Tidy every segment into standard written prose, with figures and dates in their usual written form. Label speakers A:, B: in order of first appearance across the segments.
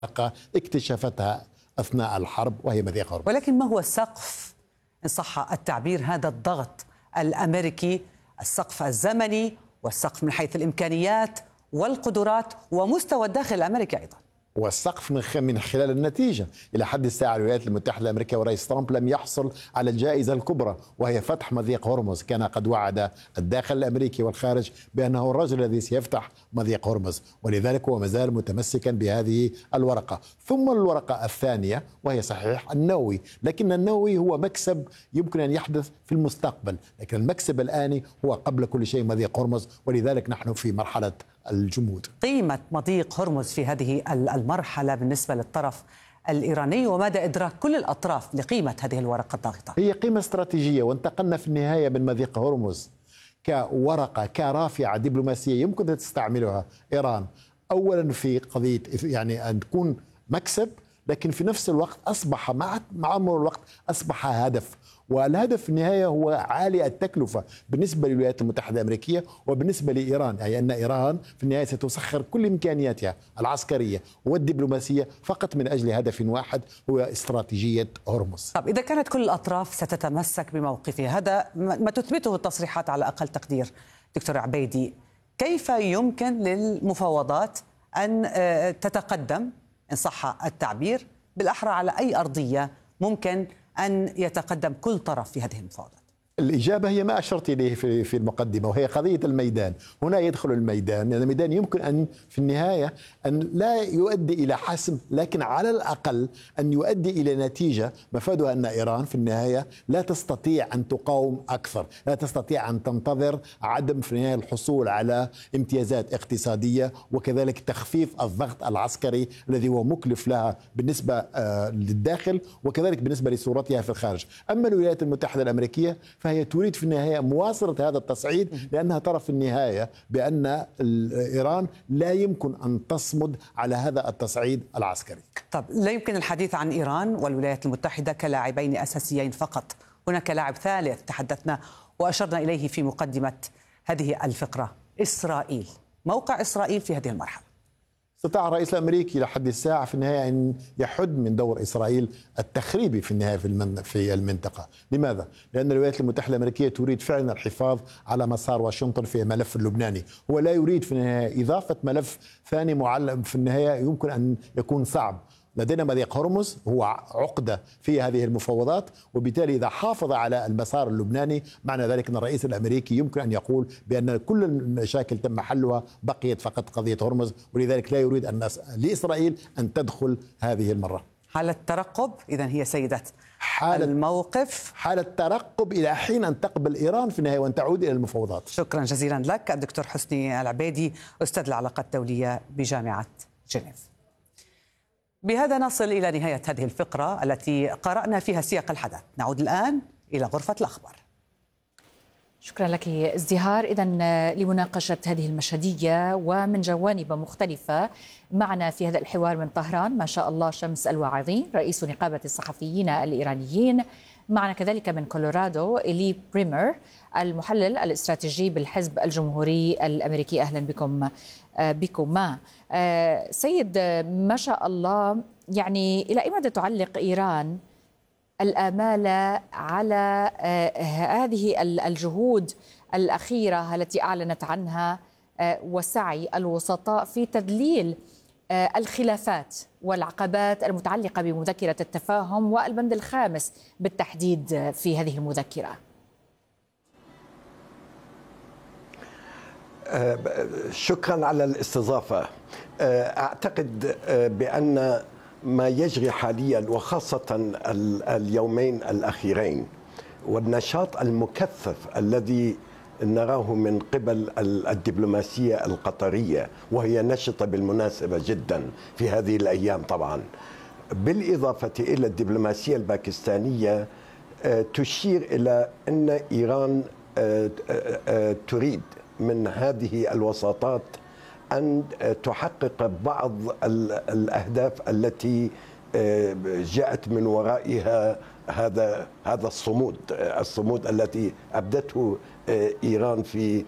A: اكتشفتها أثناء الحرب وهي مضيق هرمز.
B: ولكن ما هو السقف إن صح التعبير هذا الضغط الأمريكي، السقف الزمني والسقف من حيث الإمكانيات والقدرات ومستوى الداخل الأمريكي أيضا؟
A: والسقف من خلال النتيجة. إلى حد الساعة الولايات المتحدة الأمريكية ورئيس ترامب لم يحصل على الجائزة الكبرى وهي فتح مضيق هرمز. كان قد وعد الداخل الأمريكي والخارج بأنه الرجل الذي سيفتح مضيق هرمز، ولذلك هو مازال متمسكا بهذه الورقة. ثم الورقة الثانية وهي صحيح النووي، لكن النووي هو مكسب يمكن أن يحدث في المستقبل، لكن المكسب الآني هو قبل كل شيء مضيق هرمز، ولذلك نحن في مرحلة الجمود.
B: قيمة مضيق هرمز في هذه المرحلة بالنسبة للطرف الإيراني، ومدى إدراك كل الأطراف لقيمة هذه الورقة الضاغطة؟
A: هي قيمة استراتيجية، وانتقلنا في النهاية من مضيق هرمز كورقة كرافعة دبلوماسية يمكن أن تستعملها إيران أولا في قضية يعني أن تكون مكسب، لكن في نفس الوقت أصبح مع مرور الوقت أصبح هدف، والهدف في النهاية هو عالي التكلفة بالنسبة للولايات المتحدة الأمريكية وبالنسبة لإيران، أي أن إيران في النهاية ستسخر كل إمكانياتها العسكرية والدبلوماسية فقط من أجل هدف واحد هو استراتيجية هرمز.
B: طب إذا كانت كل الأطراف ستتمسك بموقفها، هذا ما تثبته التصريحات على أقل تقدير دكتور عبيدي، كيف يمكن للمفاوضات أن تتقدم إن صح التعبير، بالأحرى على أي أرضية ممكن أن يتقدم كل طرف في هذه المفاوضات؟
A: الإجابة هي ما أشرت إليه في المقدمة، وهي قضية الميدان. هنا يدخل الميدان، لأن الميدان يمكن أن في النهاية أن لا يؤدي إلى حسم، لكن على الأقل أن يؤدي إلى نتيجة مفادها أن إيران في النهاية لا تستطيع أن تقاوم أكثر، لا تستطيع أن تنتظر عدم في النهاية الحصول على امتيازات اقتصادية، وكذلك تخفيف الضغط العسكري الذي هو مكلف لها بالنسبة للداخل وكذلك بالنسبة لصورتها في الخارج. أما الولايات المتحدة الأمريكية فهي تريد في النهاية مواصلة هذا التصعيد، لأنها ترى في النهاية بأن إيران لا يمكن أن تصمد على هذا التصعيد العسكري.
B: طب لا يمكن الحديث عن إيران والولايات المتحدة كلاعبين أساسيين فقط، هناك لاعب ثالث تحدثنا وأشرنا إليه في مقدمة هذه الفقرة، إسرائيل. موقع إسرائيل في هذه المرحلة؟
A: استطاع الرئيس الأمريكي لحد الساعة في النهاية أن يحد من دور إسرائيل التخريبي في النهاية في المنطقة. لماذا؟ لأن الولايات المتحدة الأمريكية تريد فعلا الحفاظ على مسار واشنطن في الملف اللبناني، هو لا يريد في النهاية إضافة ملف ثاني معلم في النهاية يمكن أن يكون صعب. لدينا مضيق هرمز هو عقدة في هذه المفاوضات، وبالتالي إذا حافظ على المسار اللبناني معنى ذلك أن الرئيس الأمريكي يمكن أن يقول بأن كل المشاكل تم حلها، بقيت فقط قضية هرمز، ولذلك لا يريد لإسرائيل أن تدخل هذه المرة.
B: حالة ترقب إذن هي سيدة الموقف،
A: حالة ترقب إلى حين أن تقبل إيران في النهاية وأن تعود إلى المفاوضات.
B: شكرا جزيلا لك الدكتور حسني العبيدي، أستاذ العلاقات الدولية بجامعة جنيف. بهذا نصل إلى نهاية هذه الفقرة التي قرأنا فيها سياق الحدث. نعود الآن إلى غرفة الأخبار.
C: شكرا لك ازدهار. إذن لمناقشة هذه المشهدية ومن جوانب مختلفة معنا في هذا الحوار من طهران ما شاء الله شمس الواعظين رئيس نقابة الصحفيين الإيرانيين، معنا كذلك من كولورادو إلي بريمر المحلل الاستراتيجي بالحزب الجمهوري الأمريكي. أهلا بكما سيد. ما شاء الله، يعني إلى أي مدى تعلق إيران الآمال على هذه الجهود الأخيرة التي أعلنت عنها وسعي الوسطاء في تذليل الخلافات والعقبات المتعلقة بمذكرة التفاهم والبند الخامس بالتحديد في هذه المذكرة؟
D: شكرا على الاستضافة. أعتقد بأن ما يجري حاليا وخاصة اليومين الأخيرين والنشاط المكثف الذي نراه من قبل الدبلوماسية القطرية، وهي نشطة بالمناسبة جدا في هذه الأيام طبعا، بالإضافة إلى الدبلوماسية الباكستانية، تشير إلى أن إيران تريد من هذه الوساطات أن تحقق بعض الأهداف التي جاءت من ورائها هذا الصمود الذي أبدته إيران في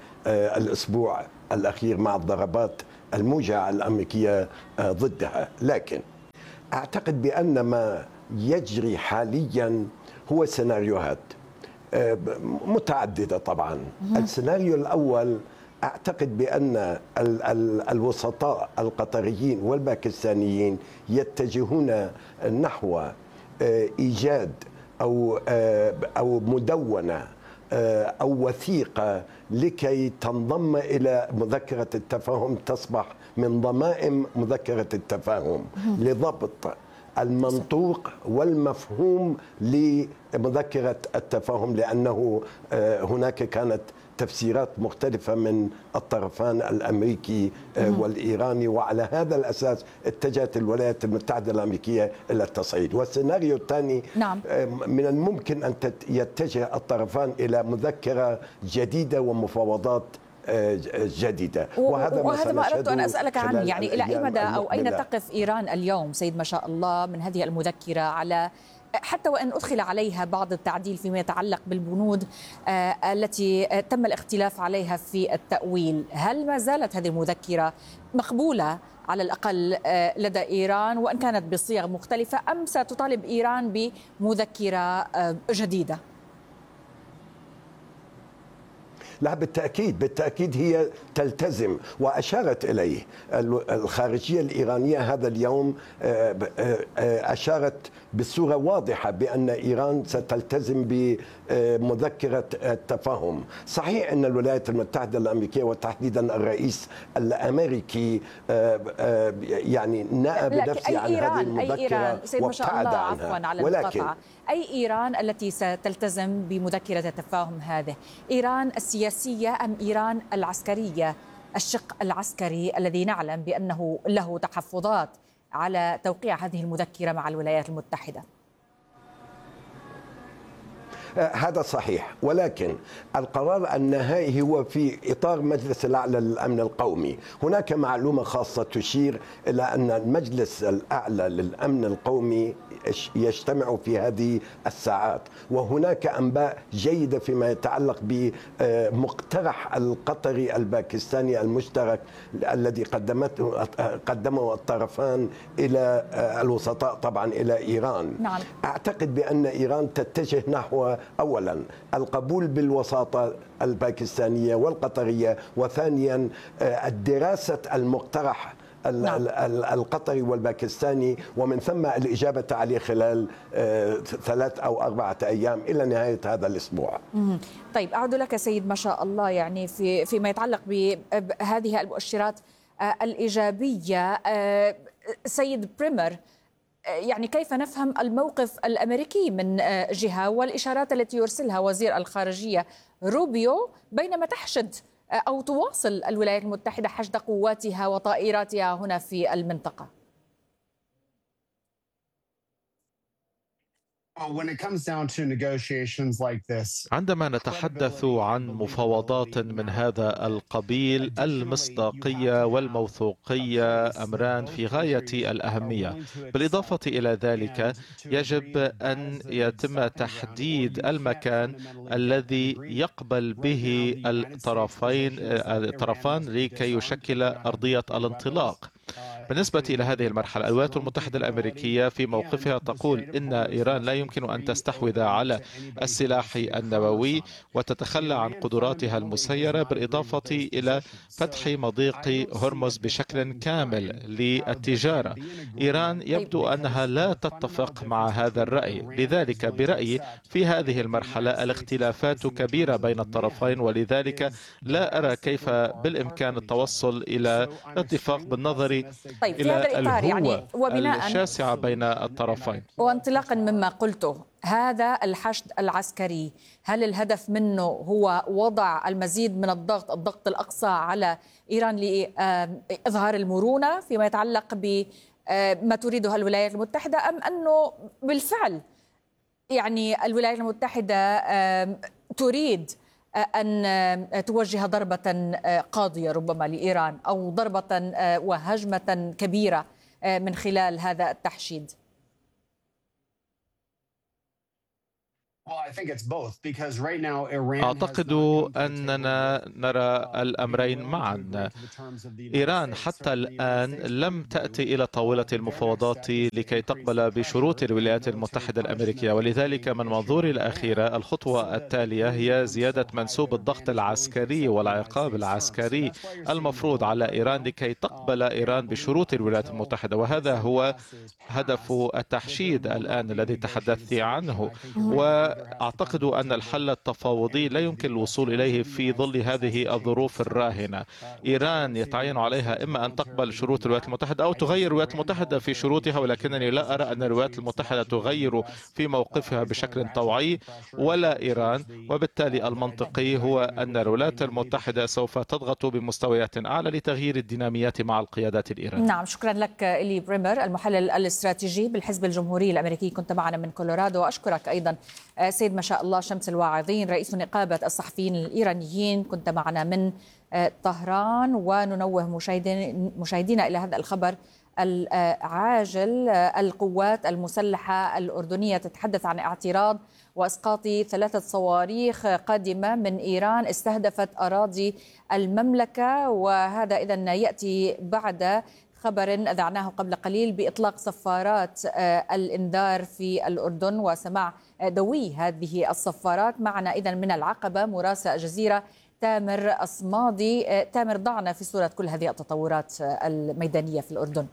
D: الأسبوع الأخير مع الضربات الموجعة الأمريكية ضدها. لكن أعتقد بأن ما يجري حاليا هو سيناريوهات متعددة طبعا. السيناريو الأول أعتقد بأن الوسطاء القطريين والباكستانيين يتجهون نحو إيجاد أو مدونة أو وثيقة لكي تنضم إلى مذكرة التفاهم، تصبح من ضمائم مذكرة التفاهم لضبط المنطوق والمفهوم لمذكرة التفاهم، لأنه هناك كانت تفسيرات مختلفة من الطرفان الأمريكي والإيراني، وعلى هذا الأساس اتجهت الولايات المتحدة الأمريكية إلى التصعيد. والسيناريو الثاني من الممكن أن يتجه الطرفان إلى مذكرة جديدة ومفاوضات جديدة،
C: وهذا ما أردت أن أسألك عنه، يعني إلى أي مدى أو أين تقف إيران اليوم سيد ما شاء الله من هذه المذكرة، على حتى وإن أدخل عليها بعض التعديل فيما يتعلق بالبنود التي تم الاختلاف عليها في التأويل؟ هل ما زالت هذه المذكرة مقبولة على الأقل لدى إيران وإن كانت بصيغ مختلفة، أم ستطالب إيران بمذكرة جديدة؟
D: لا، بالتأكيد هي تلتزم، وأشارت إليه الخارجية الإيرانية هذا اليوم، أشارت بصورة واضحة بأن إيران ستلتزم بمذكرة التفاهم. صحيح أن الولايات المتحدة الأمريكية وتحديدا الرئيس الأمريكي يعني نأى بنفسه عن هذه المذكرة وابتعد عنها،
C: ولكن أي إيران التي ستلتزم بمذكرة التفاهم هذه؟ إيران السياسية أم إيران العسكرية؟ الشق العسكري الذي نعلم بأنه له تحفظات على توقيع هذه المذكرة مع الولايات المتحدة.
D: هذا صحيح، ولكن القرار النهائي هو في إطار مجلس الأعلى للأمن القومي. هناك معلومة خاصة تشير إلى أن المجلس الأعلى للأمن القومي يجتمع في هذه الساعات، وهناك أنباء جيدة فيما يتعلق بمقترح القطري الباكستاني المشترك الذي قدمه الطرفان إلى الوسطاء، طبعا إلى إيران.
C: نعم.
D: أعتقد بأن إيران تتجه نحو أولا القبول بالوساطة الباكستانية والقطرية، وثانيا الدراسة المقترح القطري والباكستاني، ومن ثم الإجابة عليه خلال 3 أو 4 أيام إلى نهاية هذا الأسبوع.
C: طيب أعود لك سيد ما شاء الله، يعني فيما يتعلق بهذه المؤشرات الإيجابية، سيد بريمر، يعني كيف نفهم الموقف الأمريكي من جهة والإشارات التي يرسلها وزير الخارجية روبيو بينما تحشد أو تواصل الولايات المتحدة حشد قواتها وطائراتها هنا في المنطقة؟
E: عندما نتحدث عن مفاوضات من هذا القبيل، المصداقية والموثوقية أمران في غاية الأهمية. بالإضافة إلى ذلك يجب أن يتم تحديد المكان الذي يقبل به الطرفان لكي يشكل أرضية الانطلاق. بالنسبة إلى هذه المرحلة، الولايات المتحدة الأمريكية في موقفها تقول إن إيران لا يمكن أن تستحوذ على السلاح النووي وتتخلى عن قدراتها المسيرة، بالإضافة إلى فتح مضيق هرمز بشكل كامل للتجارة. إيران يبدو أنها لا تتفق مع هذا الرأي، لذلك برأيي في هذه المرحلة الاختلافات كبيرة بين الطرفين، ولذلك لا أرى كيف بالإمكان التوصل إلى اتفاق بالنظر
C: طيب في هذا الإطار يعني
E: وبناء الشاسعة بين الطرفين.
C: وانطلاقا مما قلته، هذا الحشد العسكري هل الهدف منه هو وضع المزيد من الضغط الأقصى على إيران لإظهار المرونة فيما يتعلق بما تريده الولايات المتحدة، أم أنه بالفعل يعني الولايات المتحدة تريد أن توجه ضربة قاضية ربما لإيران أو ضربة وهجمة كبيرة من خلال هذا التحشيد؟
E: أعتقد أننا نرى الأمرين معا. إيران حتى الآن لم تأتي إلى طاولة المفاوضات لكي تقبل بشروط الولايات المتحدة الأمريكية، ولذلك من منظوري الأخيرة الخطوة التالية هي زيادة منسوب الضغط العسكري والعقاب العسكري المفروض على إيران لكي تقبل إيران بشروط الولايات المتحدة، وهذا هو هدف التحشيد الآن الذي تحدثت عنه. وأعتقد أن الحل التفاوضي لا يمكن الوصول إليه في ظل هذه الظروف الراهنة. إيران يتعين عليها إما أن تقبل شروط الولايات المتحدة أو تغير الولايات المتحدة في شروطها، ولكنني لا أرى أن الولايات المتحدة تغير في موقفها بشكل طوعي ولا إيران، وبالتالي المنطقي هو أن الولايات المتحدة سوف تضغط بمستويات أعلى لتغيير الديناميات مع القيادات الإيرانية.
C: نعم، شكرا لك إلي بريمر المحلل الاستراتيجي بالحزب الجمهوري الأمريكي، كنت معنا من كولورادو. وأشكرك أيضا سيد ما شاء الله شمس الواعظين رئيس نقابة الصحفيين الإيرانيين، كنت معنا من طهران. وننوه مشاهدينا إلى هذا الخبر العاجل. القوات المسلحة الأردنية تتحدث عن اعتراض وإسقاط 3 صواريخ قادمة من إيران استهدفت أراضي المملكة، وهذا إذن يأتي بعد خبر أذعناه قبل قليل بإطلاق صفارات الإنذار في الأردن وسماع دوي هذه الصفارات. معنا إذن من العقبة مراسل الجزيرة تامر أصمادي. تامر، ضعنا في صورة كل هذه التطورات الميدانية في الأردن.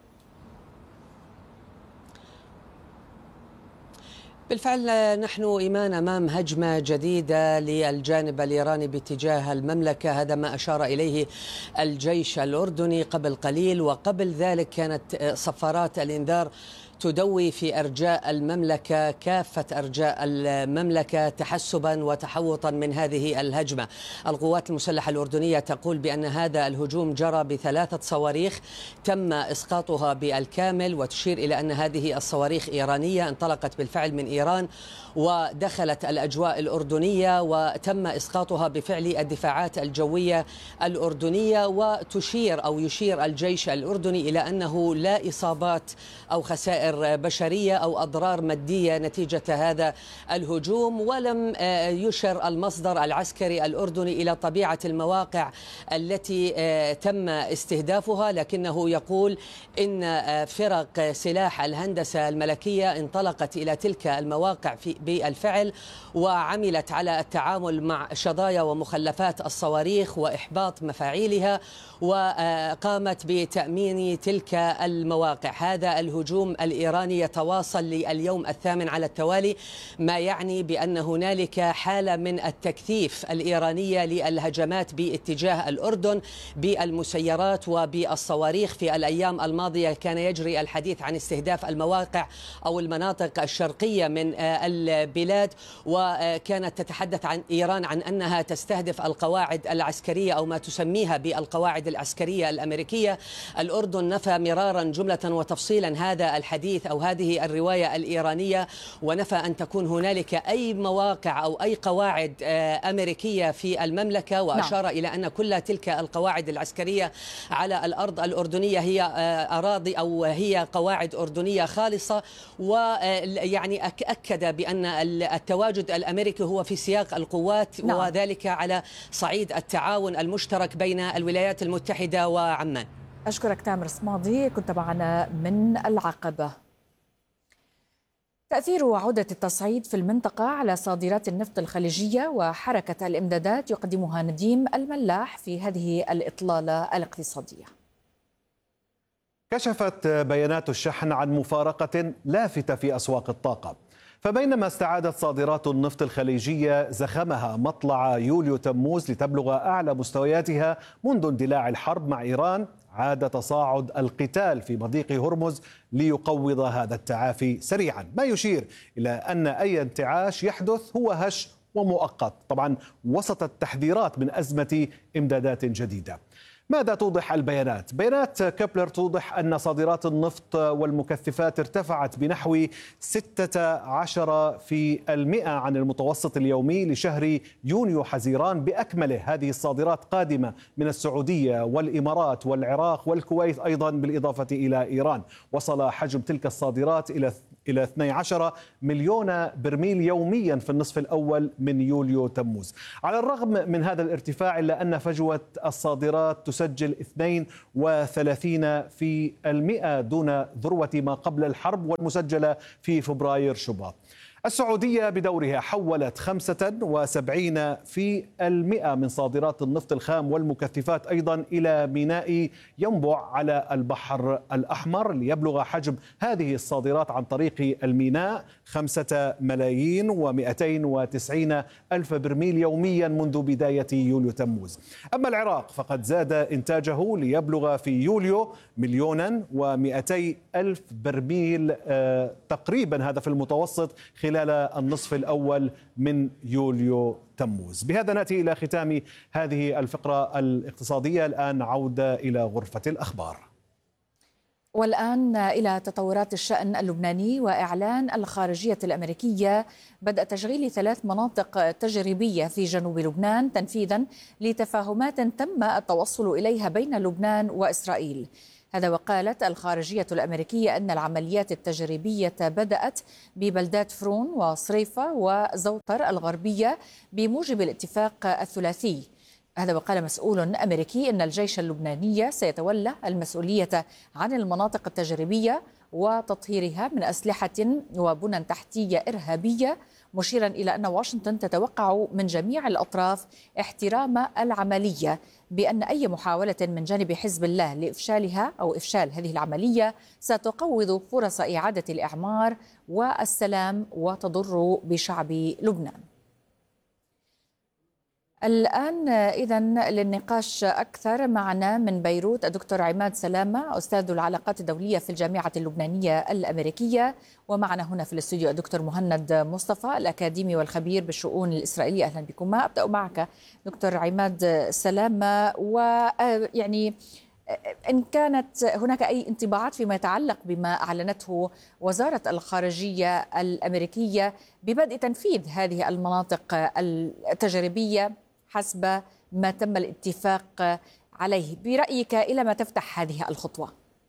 F: بالفعل نحن إيمان أمام هجمة جديدة للجانب الإيراني باتجاه المملكة، هذا ما أشار إليه الجيش الأردني قبل قليل، وقبل ذلك كانت صفارات الإنذار تدوي في أرجاء المملكة، كافة أرجاء المملكة، تحسبا وتحوطا من هذه الهجمة. القوات المسلحة الأردنية تقول بأن هذا الهجوم جرى ب3 صواريخ تم إسقاطها بالكامل، وتشير إلى أن هذه الصواريخ إيرانية انطلقت بالفعل من إيران ودخلت الأجواء الأردنية وتم إسقاطها بفعل الدفاعات الجوية الأردنية. وتشير أو يشير الجيش الأردني إلى أنه لا إصابات أو خسائر بشرية أو أضرار مادية نتيجة هذا الهجوم. ولم يشر المصدر العسكري الأردني إلى طبيعة المواقع التي تم استهدافها، لكنه يقول إن فرق سلاح الهندسة الملكية انطلقت إلى تلك المواقع بالفعل وعملت على التعامل مع شظايا ومخلفات الصواريخ وإحباط مفاعيلها، وقامت بتأمين تلك المواقع. هذا الهجوم الإيراني يتواصل لليوم الثامن على التوالي، ما يعني بأن هنالك حالة من التكثيف الإيرانية للهجمات باتجاه الأردن بالمسيرات وبالصواريخ. في الأيام الماضية كان يجري الحديث عن استهداف المواقع أو المناطق الشرقية من البلاد، وكانت تتحدث عن إيران عن أنها تستهدف القواعد العسكرية أو ما تسميها بالقواعد العسكرية الأمريكية. الأردن نفى مرارا جملة وتفصيلا هذا الحديث أو هذه الرواية الإيرانية، ونفى أن تكون هنالك أي مواقع أو أي قواعد أمريكية في المملكة، وأشار إلى أن كل تلك القواعد العسكرية على الأرض الأردنية هي أراضي أو هي قواعد أردنية خالصة. ويعني أكد بأن التواجد الأمريكي هو في سياق القوات، وذلك على صعيد التعاون المشترك بين الولايات المتحدة وعمان.
C: أشكرك تامر صمادي، كنت معنا من العقبة. تأثير عودة التصعيد في المنطقة على صادرات النفط الخليجية وحركة الإمدادات يقدمها نديم الملاح في هذه الإطلالة الاقتصادية.
G: كشفت بيانات الشحن عن مفارقة لافتة في أسواق الطاقة، فبينما استعادت صادرات النفط الخليجية زخمها مطلع يوليو تموز لتبلغ أعلى مستوياتها منذ اندلاع الحرب مع إيران، عاد تصاعد القتال في مضيق هرمز ليقوض هذا التعافي سريعا، ما يشير إلى أن أي انتعاش يحدث هو هش ومؤقت، طبعا وسط التحذيرات من أزمة إمدادات جديدة. ماذا توضح البيانات؟ بيانات كبلر توضح أن صادرات النفط والمكثفات ارتفعت بنحو 16% عن المتوسط اليومي لشهر يونيو حزيران بأكمله. هذه الصادرات قادمة من السعودية والإمارات والعراق والكويت أيضا بالإضافة إلى إيران. وصل حجم تلك الصادرات إلى إلى 12 مليون برميل يوميا في النصف الأول من يوليو تموز. على الرغم من هذا الارتفاع إلا أن فجوة الصادرات تسجل 32% دون ذروة ما قبل الحرب والمسجلة في فبراير شباط. السعودية بدورها حولت 75% من صادرات النفط الخام والمكثفات أيضا إلى ميناء ينبع على البحر الأحمر، ليبلغ حجم هذه الصادرات عن طريق الميناء 5,290,000 برميل يوميا منذ بداية يوليو تموز. أما العراق فقد زاد إنتاجه ليبلغ في يوليو 1,200,000 برميل تقريبا، هذا في المتوسط خلال النصف الأول من يوليو تموز. بهذا نأتي إلى ختام هذه الفقرة الاقتصادية. الآن عودة إلى غرفة الأخبار.
C: والآن إلى تطورات الشأن اللبناني وإعلان الخارجية الأمريكية بدء تشغيل 3 مناطق تجريبية في جنوب لبنان تنفيذا لتفاهمات تم التوصل إليها بين لبنان وإسرائيل. هذا وقالت الخارجية الأمريكية أن العمليات التجريبية بدأت ببلدات فرون وصريفة وزوطر الغربية بموجب الاتفاق الثلاثي. هذا وقال مسؤول أمريكي أن الجيش اللبناني سيتولى المسؤولية عن المناطق التجريبية وتطهيرها من أسلحة وبنى تحتية إرهابية، مشيرا إلى أن واشنطن تتوقع من جميع الأطراف احترام العملية، بأن أي محاولة من جانب حزب الله لإفشالها أو إفشال هذه العملية ستقوض فرص إعادة الإعمار والسلام وتضر بشعب لبنان. الآن إذن للنقاش أكثر معنا من بيروت الدكتور عماد سلامة أستاذ العلاقات الدولية في الجامعة اللبنانية الأمريكية، ومعنا هنا في الاستوديو الدكتور مهند مصطفى الأكاديمي والخبير بالشؤون الإسرائيلية. أهلا بكم. أبدأ معك دكتور عماد سلامة، ويعني إن كانت هناك أي انطباعات فيما يتعلق بما أعلنته وزارة الخارجية الأمريكية ببدء تنفيذ هذه المناطق التجريبية حسب ما تم الاتفاق عليه، برأيك إلى ما تفتح هذه الخطوة؟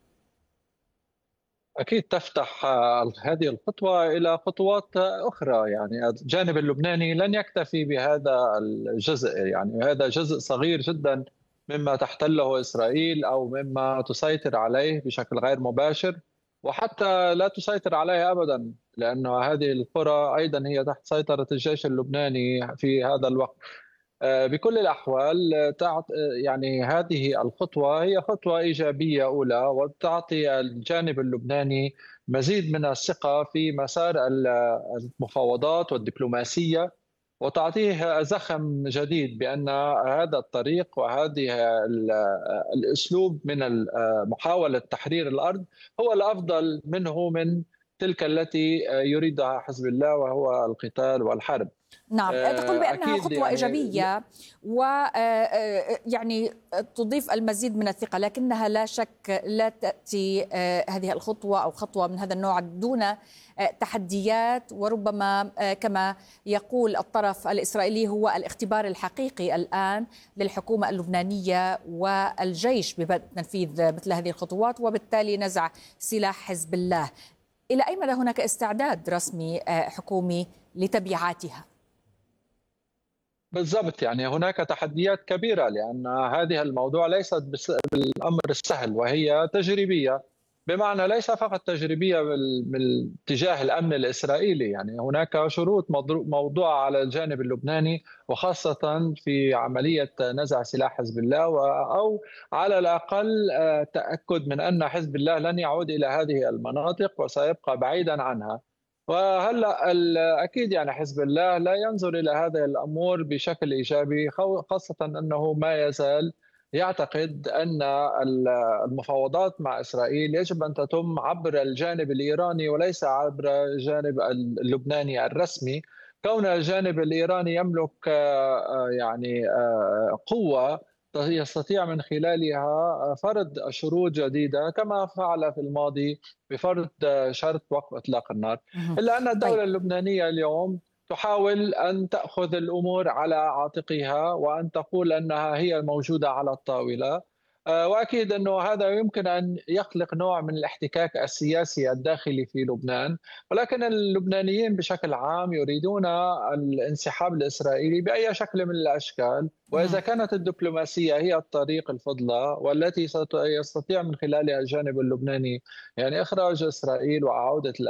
H: أكيد تفتح هذه الخطوة إلى خطوات أخرى. يعني الجانب اللبناني لن يكتفي بهذا الجزء، يعني هذا جزء صغير جدا مما تحتله إسرائيل أو مما تسيطر عليه بشكل غير مباشر، وحتى لا تسيطر عليه أبدا، لأن هذه القرى أيضا هي تحت سيطرة الجيش اللبناني في هذا الوقت. بكل الأحوال يعني هذه الخطوة هي خطوة إيجابية أولى، وتعطي الجانب اللبناني مزيد من الثقة في مسار المفاوضات والدبلوماسية، وتعطيه زخم جديد بأن هذا الطريق وهذه الأسلوب من محاولة تحرير الأرض هو الأفضل منه من تلك التي يريدها حزب الله، وهو القتال والحرب.
C: نعم، تقول بأنها خطوة يعني إيجابية ويعني تضيف المزيد من الثقة، لكنها لا شك لا تأتي هذه الخطوة أو خطوة من هذا النوع دون تحديات، وربما كما يقول الطرف الإسرائيلي هو الاختبار الحقيقي الآن للحكومة اللبنانية والجيش ببدء تنفيذ مثل هذه الخطوات وبالتالي نزع سلاح حزب الله. إلى أي مدى هناك استعداد رسمي حكومي لتبعاتها؟
H: بالضبط، يعني هناك تحديات كبيرة، لأن هذه الموضوع ليست بالأمر السهل، وهي تجريبية، بمعنى ليس فقط تجريبية من اتجاه الأمن الإسرائيلي، يعني هناك شروط موضوعة على الجانب اللبناني، وخاصة في عملية نزع سلاح حزب الله، أو على الأقل تأكد من أن حزب الله لن يعود إلى هذه المناطق وسيبقى بعيدا عنها. وهلا اكيد يعني حزب الله لا ينظر الى هذه الامور بشكل ايجابي، خاصه انه ما يزال يعتقد ان المفاوضات مع اسرائيل يجب ان تتم عبر الجانب الايراني وليس عبر الجانب اللبناني الرسمي، كون الجانب الايراني يملك يعني قوه يستطيع من خلالها فرض شروط جديدة كما فعل في الماضي بفرض شرط وقف إطلاق النار. إلا أن الدولة اللبنانية اليوم تحاول أن تأخذ الأمور على عاتقها وأن تقول أنها هي الموجودة على الطاولة، واكيد انه هذا يمكن ان يخلق نوع من الاحتكاك السياسي الداخلي في لبنان، ولكن اللبنانيين بشكل عام يريدون الانسحاب الاسرائيلي باي شكل من الاشكال، واذا كانت الدبلوماسيه هي الطريق الفضلى والتي يستطيع من خلالها الجانب اللبناني يعني اخراج اسرائيل وعوده